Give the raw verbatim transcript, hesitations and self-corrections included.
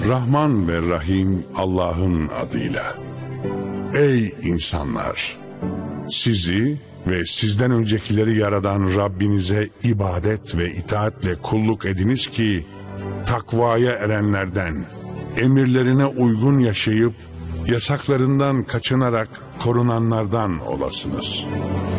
Rahman ve Rahim Allah'ın adıyla. Ey insanlar! Sizi ve sizden öncekileri yaradan Rabbinize ibadet ve itaatle kulluk ediniz ki, takvaya erenlerden, emirlerine uygun yaşayıp, yasaklarından kaçınarak korunanlardan olasınız.